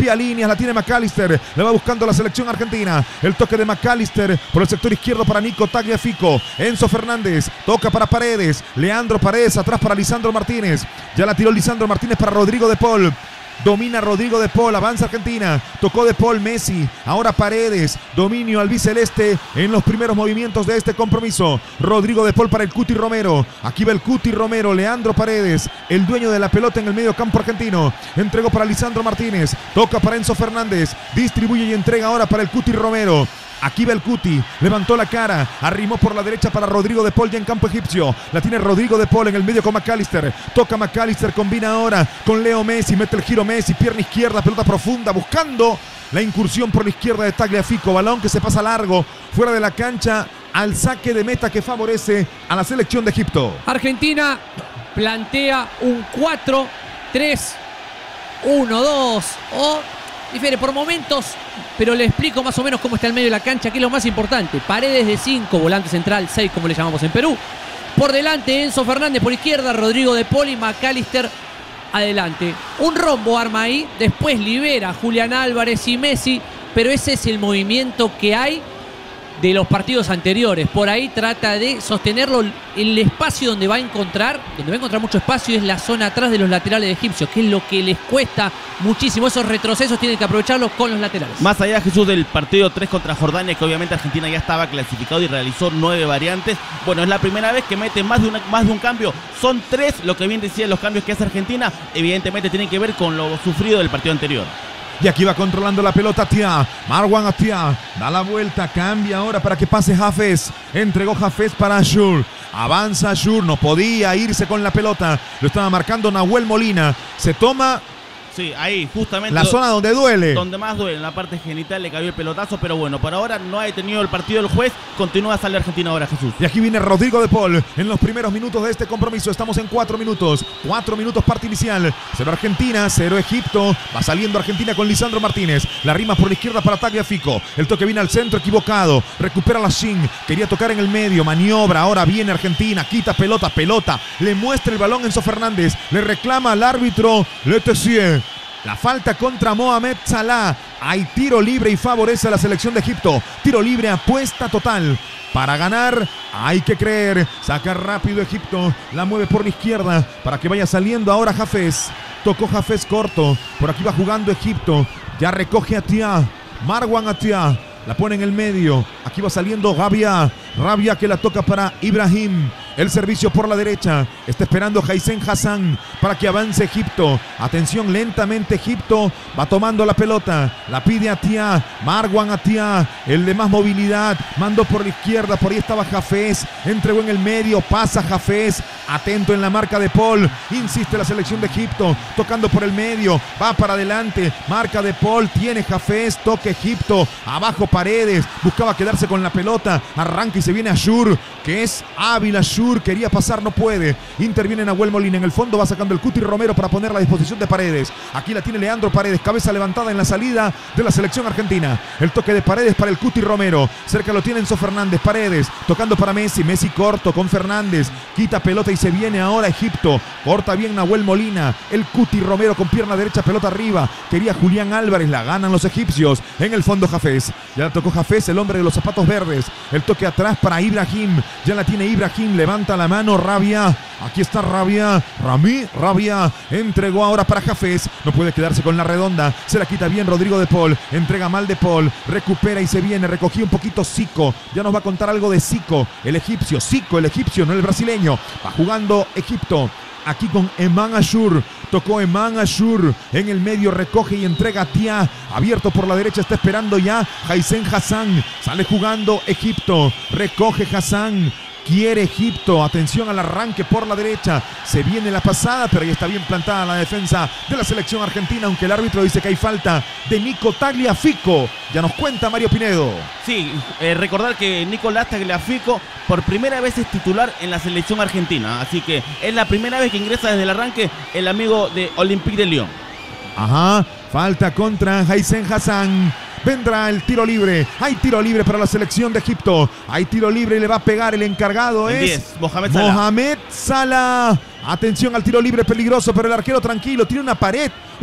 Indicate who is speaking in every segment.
Speaker 1: Rompía líneas, la tiene McAllister. Le va buscando la selección argentina. El toque de McAllister por el sector izquierdo para Nico Tagliafico. Enzo Fernández toca para Paredes. Leandro Paredes atrás para Lisandro Martínez. Ya la tiró Lisandro Martínez para Rodrigo de Paul. Domina Rodrigo de Paul, avanza Argentina, tocó de Paul, Messi, ahora Paredes, dominio albiceleste en los primeros movimientos de este compromiso. Rodrigo de Paul para el Cuti Romero, aquí va el Cuti Romero, Leandro Paredes, el dueño de la pelota en el medio campo argentino, entregó para Lisandro Martínez, toca para Enzo Fernández, distribuye y entrega ahora para el Cuti Romero. Aquí va el Cuti, levantó la cara, arrimó por la derecha para Rodrigo de Paul ya en campo egipcio. La tiene Rodrigo de Paul en el medio con McAllister. Toca McAllister, combina ahora con Leo Messi, mete el giro Messi, pierna izquierda, pelota profunda, buscando la incursión por la izquierda de Tagliafico. Balón que se pasa largo, fuera de la cancha, al saque de meta que favorece a la selección de Egipto.
Speaker 2: Argentina plantea un 4-3-1-2 o difiere por momentos, pero le explico más o menos cómo está el medio de la cancha, que es lo más importante. Paredes de 5, volante central, 6 como le llamamos en Perú. Por delante Enzo Fernández, por izquierda Rodrigo de Paul y McAllister adelante. Un rombo arma ahí, después libera a Julián Álvarez y Messi, pero ese es el movimiento que hay de los partidos anteriores. Por ahí trata de sostenerlo. El espacio donde va a encontrar mucho espacio es la zona atrás de los laterales de egipcios, que es lo que les cuesta muchísimo. Esos retrocesos tienen que aprovecharlos con los laterales.
Speaker 3: Más allá, Jesús, del partido 3 contra Jordania, que obviamente Argentina ya estaba clasificado y realizó 9 variantes. Bueno, es la primera vez que mete más de un cambio. Son 3, lo que bien decían los cambios que hace Argentina. Evidentemente tienen que ver con lo sufrido del partido anterior.
Speaker 1: Y aquí va controlando la pelota Atia. Marwan Atia da la vuelta, cambia ahora para que pase Hafez. Entregó Hafez para Ashur. Avanza Ashur, no podía irse con la pelota. Lo estaba marcando Nahuel Molina. Se toma...
Speaker 3: Sí, ahí, justamente.
Speaker 1: La zona donde duele.
Speaker 3: Donde más duele, en la parte genital le cayó el pelotazo, pero bueno, por ahora no ha detenido el partido el juez. Continúa a salir Argentina ahora, Jesús.
Speaker 1: Y aquí viene Rodrigo de Paul en los primeros minutos de este compromiso. Estamos en 4 minutos. 4 minutos parte inicial. 0 Argentina, 0 Egipto. Va saliendo Argentina con Lisandro Martínez. La rima por la izquierda para Tagliafico. El toque viene al centro, equivocado. Recupera la Shin. Quería tocar en el medio. Maniobra. Ahora viene Argentina. Quita pelota. Le muestra el balón Enzo Fernández. Le reclama al árbitro Le Tessier. La falta contra Mohamed Salah. Hay tiro libre y favorece a la selección de Egipto. Tiro libre, apuesta total. Para ganar hay que creer. Saca rápido Egipto. La mueve por la izquierda para que vaya saliendo ahora Hafez. Tocó Hafez corto. Por aquí va jugando Egipto. Ya recoge Atia. Marwan Atia. La pone en el medio. Aquí va saliendo Rabia. Rabia que la toca para Ibrahim. El servicio por la derecha. Está esperando Haisen Hassan para que avance Egipto. Atención, lentamente Egipto va tomando la pelota. La pide Atia. Marwan Atia, el de más movilidad. Mandó por la izquierda. Por ahí estaba Hafez. Entregó en el medio. Pasa Hafez. Atento en la marca de Paul. Insiste la selección de Egipto. Tocando por el medio. Va para adelante. Marca de Paul. Tiene Hafez. Toca Egipto. Abajo Paredes. Buscaba quedarse con la pelota. Arranca y se viene Ashur, que es hábil. Ashur quería pasar, no puede. Interviene Nahuel Molina. En el fondo va sacando el Cuti Romero para ponerla a disposición de Paredes. Aquí la tiene Leandro Paredes. Cabeza levantada en la salida de la selección argentina. El toque de Paredes para el Cuti Romero. Cerca lo tiene Enzo Fernández. Paredes tocando para Messi. Messi corto con Fernández. Quita pelota y se viene ahora Egipto. Corta bien Nahuel Molina. El Cuti Romero con pierna derecha, pelota arriba. Quería Julián Álvarez. La ganan los egipcios. En el fondo Hafez. Ya la tocó Hafez, el hombre de los zapatos verdes. El toque atrás para Ibrahim. Ya la tiene Ibrahim. Levanta la mano Rabia. Aquí está Rabia. Rabia. Entregó ahora para Hafez. No puede quedarse con la redonda. Se la quita bien Rodrigo de Paul. Entrega mal de Paul. Recupera y se viene. Recogía un poquito Zico. Ya nos va a contar algo de Zico. El egipcio. Zico, el egipcio, no el brasileño. Va jugando Egipto. Aquí con Eman Ashur. Tocó Eman Ashur. En el medio recoge y entrega a Tia. Abierto por la derecha. Está esperando ya Haisen Hassan. Sale jugando Egipto. Recoge Hassan. Quiere Egipto, atención al arranque por la derecha, se viene la pasada, pero ahí está bien plantada la defensa de la selección argentina, aunque el árbitro dice que hay falta de Nico Tagliafico. Ya nos cuenta Mario Pinedo.
Speaker 3: Sí, recordar que Nicolás Tagliafico por primera vez es titular en la selección argentina, así que es la primera vez que ingresa desde el arranque el amigo de Olympique de Lyon.
Speaker 1: Ajá, falta contra Haisen Hassan. Vendrá el tiro libre. Hay tiro libre para la selección de Egipto. Hay tiro libre y le va a pegar el encargado.
Speaker 3: El
Speaker 1: es
Speaker 3: 10, Mohamed Salah.
Speaker 1: Mohamed Salah. Atención al tiro libre peligroso, pero el arquero tranquilo. Tiene una pared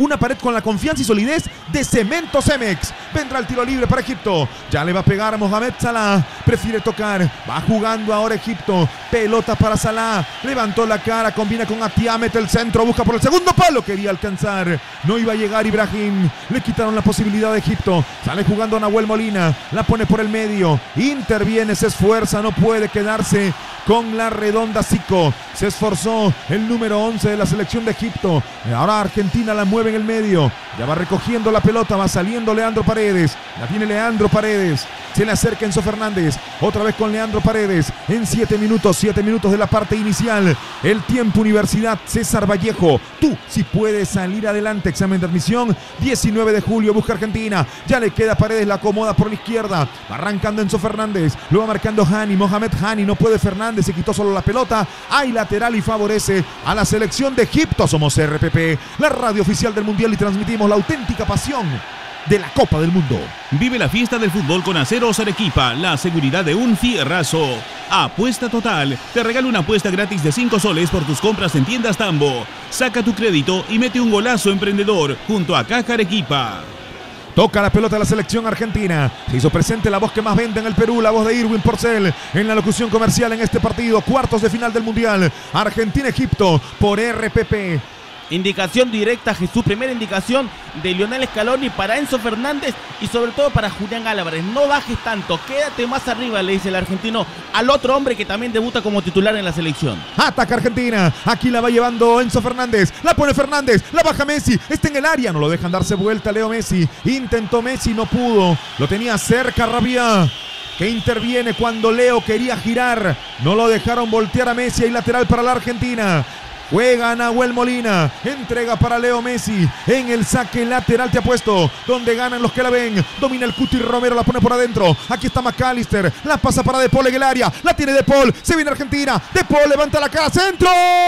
Speaker 1: una pared con la confianza y solidez de Cemento Cemex. Vendrá el tiro libre para Egipto. Ya le va a pegar Mohamed Salah. Prefiere tocar. Va jugando ahora Egipto. Pelota para Salah. Levantó la cara. Combina con Atia. Mete el centro. Busca por el segundo palo. Quería alcanzar. No iba a llegar Ibrahim. Le quitaron la posibilidad de Egipto. Sale jugando Nahuel Molina. La pone por el medio. Interviene. Se esfuerza. No puede quedarse con la redonda Zico. Se esforzó el número 11 de la selección de Egipto. Ahora Argentina la mueve en el medio. Ya va recogiendo la pelota. Va saliendo Leandro Paredes. La tiene Leandro Paredes. Se le acerca Enzo Fernández. Otra vez con Leandro Paredes. En 7 minutos de la parte inicial. El tiempo Universidad César Vallejo. Tú si puedes salir adelante. Examen de admisión. 19 de julio. Busca Argentina. Ya le queda Paredes. La acomoda por la izquierda. Va arrancando Enzo Fernández. Lo va marcando Hani. Mohamed Hani. No puede Fernández. Se quitó solo la pelota. Hay lateral y favorece a la selección de Egipto. Somos RPP. La radio oficial del Mundial y transmitimos la auténtica pasión de la Copa del Mundo.
Speaker 4: Vive la fiesta del fútbol con Aceros Arequipa, la seguridad de un fierrazo. Apuesta total, te regala una apuesta gratis de 5 soles por tus compras en tiendas Tambo. Saca tu crédito y mete un golazo emprendedor junto a Caja Arequipa.
Speaker 1: Toca la pelota de la selección argentina. Se hizo presente la voz que más vende en el Perú, la voz de Irwin Porcel en la locución comercial en este partido. Cuartos de final del Mundial. Argentina-Egipto por RPP.
Speaker 3: Indicación directa, Jesús. Primera indicación de Lionel Scaloni para Enzo Fernández y sobre todo para Julián Álvarez. No bajes tanto, quédate más arriba, le dice el argentino al otro hombre que también debuta como titular en la selección.
Speaker 1: Ataca Argentina. Aquí la va llevando Enzo Fernández. La pone Fernández. La baja Messi. Está en el área. No lo dejan darse vuelta Leo Messi. Intentó Messi, no pudo. Lo tenía cerca Rabia, que interviene cuando Leo quería girar. No lo dejaron voltear a Messi. Hay lateral para la Argentina. Juega Nahuel Molina, entrega para Leo Messi, en el saque lateral te ha puesto, donde ganan los que la ven, domina el Cuti Romero, la pone por adentro, aquí está McAllister, la pasa para De Paul en el área, la tiene De Paul, se viene Argentina, De Paul levanta la cara, centro,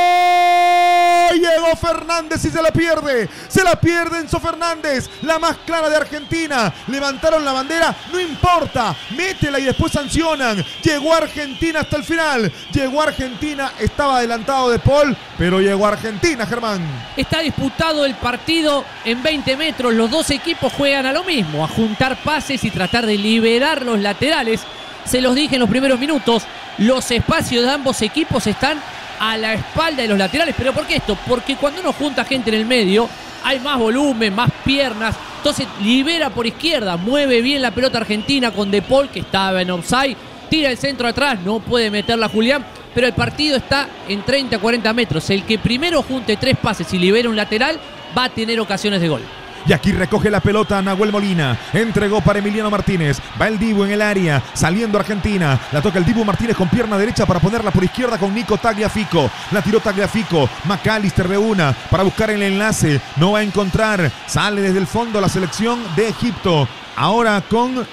Speaker 1: llegó Fernández y se la pierde Enzo Fernández, la más clara de Argentina, levantaron la bandera, no importa, métela y después sancionan, llegó Argentina hasta el final, llegó Argentina, estaba adelantado De Paul, pero llegó Argentina, Germán.
Speaker 2: Está disputado el partido en 20 metros. Los dos equipos juegan a lo mismo, a juntar pases y tratar de liberar los laterales. Se los dije en los primeros minutos, los espacios de ambos equipos están a la espalda de los laterales. ¿Pero por qué esto? Porque cuando uno junta gente en el medio, hay más volumen, más piernas. Entonces libera por izquierda, mueve bien la pelota Argentina con De Paul, que estaba en offside. Tira el centro atrás, no puede meterla Julián. Pero el partido está en 30 a 40 metros. El que primero junte 3 pases y libere un lateral va a tener ocasiones de gol.
Speaker 1: Y aquí recoge la pelota Nahuel Molina. Entregó para Emiliano Martínez. Va el Dibu en el área. Saliendo Argentina. La toca el Dibu Martínez con pierna derecha para ponerla por izquierda con Nico Tagliafico. La tiró Tagliafico. McAllister de una para buscar el enlace. No va a encontrar. Sale desde el fondo la selección de Egipto. Ahora con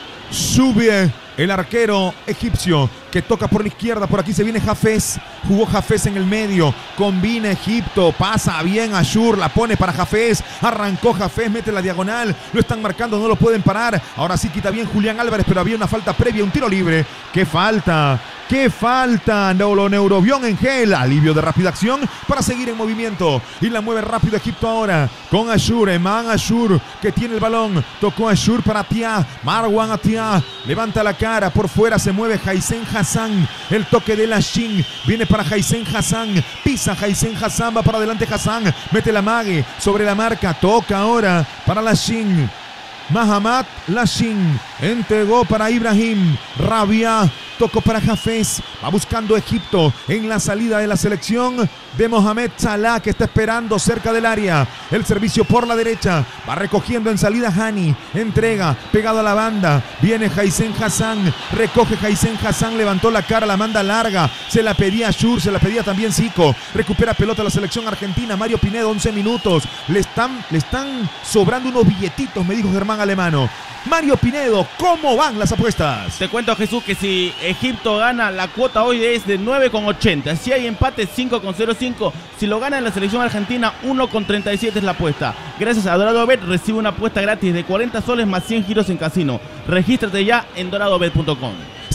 Speaker 1: Subie, el arquero egipcio, que toca por la izquierda. Por aquí se viene Hafez. Jugó Hafez en el medio. Combina Egipto. Pasa bien Ashur. La pone para Hafez. Arrancó Hafez. Mete la diagonal. Lo están marcando. No lo pueden parar. Ahora sí quita bien Julián Álvarez. Pero había una falta previa. Un tiro libre. ¡Qué falta! ¡Qué falta! Neurobión en gel. Alivio de rápida acción para seguir en movimiento. Y la mueve rápido Egipto ahora. Con Ashur. Eman Ashur, que tiene el balón. Tocó Ashur para Atia. Marwan Atia. Levanta la cara. Por fuera se mueve Haisen Hassan. El toque de Lashin. Viene para Haisen Hassan. Pisa Haisen Hassan. Va para adelante Hassan. Mete la mague sobre la marca. Toca ahora para Lashin. Mahamat Lashin. Entregó para Ibrahim. Rabia. Tocó para Hafez. Va buscando Egipto en la salida de la selección de Mohamed Salah, que está esperando cerca del área. El servicio por la derecha. Va recogiendo en salida Hani. Entrega. Pegado a la banda. Viene Haisen Hassan. Recoge Haisen Hassan. Levantó la cara. La manda larga. Se la pedía Ashur. Se la pedía también Zico. Recupera pelota la selección argentina. Mario Pinedo, 11 minutos. Le están sobrando unos billetitos, me dijo Germán Alemano. Mario Pinedo, ¿cómo van las apuestas?
Speaker 3: Te cuento, Jesús, que si Egipto gana, la cuota hoy es de 9,80. Si hay empate, 5,05. Si lo gana en la selección argentina, 1,37 es la apuesta. Gracias a DoradoBet recibe una apuesta gratis de 40 soles más 100 giros en casino. Regístrate ya en doradobet.com.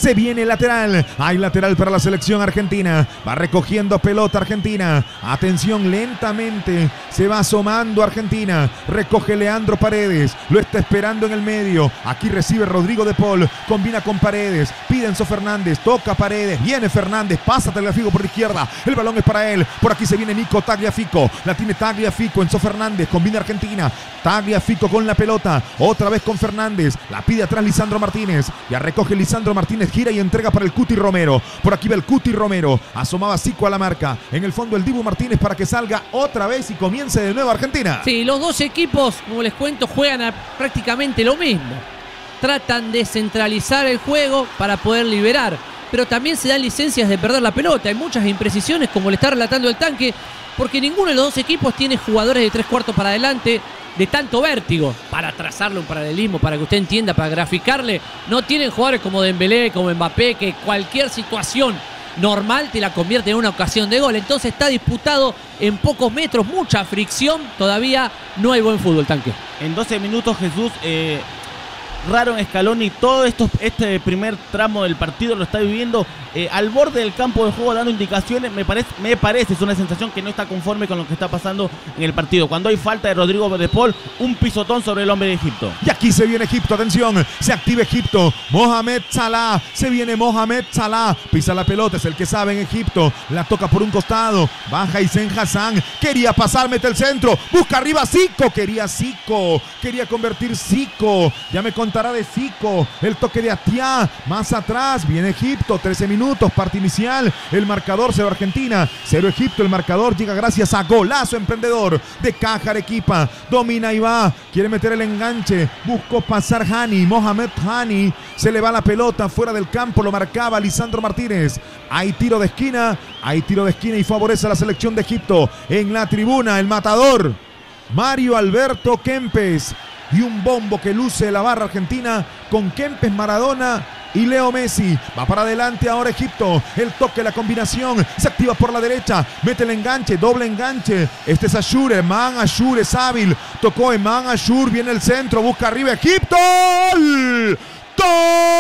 Speaker 1: Se viene lateral. Hay lateral para la selección argentina. Va recogiendo pelota Argentina. Atención, lentamente se va asomando Argentina. Recoge Leandro Paredes. Lo está esperando en el medio. Aquí recibe Rodrigo de Paul. Combina con Paredes. Pide Enzo Fernández. Toca Paredes. Viene Fernández. Pasa Tagliafico por la izquierda. El balón es para él. Por aquí se viene Nico Tagliafico. La tiene Tagliafico. Enzo Fernández. Combina Argentina. Tagliafico con la pelota. Otra vez con Fernández. La pide atrás Lisandro Martínez. Ya recoge Lisandro Martínez. Gira y entrega para el Cuti Romero. Por aquí va el Cuti Romero. Asomaba Zico a la marca. En el fondo el Dibu Martínez para que salga otra vez y comience de nuevo Argentina.
Speaker 2: Sí, los dos equipos, como les cuento, juegan a prácticamente lo mismo. Tratan de centralizar el juego para poder liberar. Pero también se dan licencias de perder la pelota. Hay muchas imprecisiones, como le está relatando el Tanque, porque ninguno de los dos equipos tiene jugadores de 3/4 para adelante de tanto vértigo. Para trazarle un paralelismo, para que usted entienda, para graficarle, no tienen jugadores como Dembélé, como Mbappé, que cualquier situación normal te la convierte en una ocasión de gol. Entonces está disputado en pocos metros, mucha fricción. Todavía no hay buen fútbol, Tanque.
Speaker 3: En 12 minutos, Jesús, raro en Scaloni, todo este primer tramo del partido lo está viviendo al borde del campo de juego, dando indicaciones. Me parece, es una sensación que no está conforme con lo que está pasando en el partido. Cuando hay falta de Rodrigo de Paul, un pisotón sobre el hombre de Egipto.
Speaker 1: Y aquí se viene Egipto, atención, se activa Egipto. Mohamed Salah, se viene Mohamed Salah. Pisa la pelota, es el que sabe en Egipto. La toca por un costado, baja Hissem Hassan. Quería pasar, mete el centro, busca arriba Zico. Quería convertir Zico. Ya me contará de Zico. El toque de Atiá, más atrás, viene Egipto, 13 minutos, parte inicial. El marcador 0 Argentina, 0 Egipto. El marcador llega gracias a golazo emprendedor de Caja Arequipa. Domina y va, quiere meter el enganche, buscó pasar Hani, Mohamed Hani. Se le va la pelota fuera del campo, lo marcaba Lisandro Martínez. Hay tiro de esquina y favorece a la selección de Egipto. En la tribuna, el matador Mario Alberto Kempes. Y un bombo que luce la barra argentina con Kempes, Maradona y Leo Messi. Va para adelante ahora Egipto. El toque, la combinación. Se activa por la derecha. Mete el enganche, doble enganche. Este es Ashur. Eman Ashur es hábil. Tocó Eman Ashur. Viene el centro. Busca arriba Egipto. ¡Gol! ¡Gol!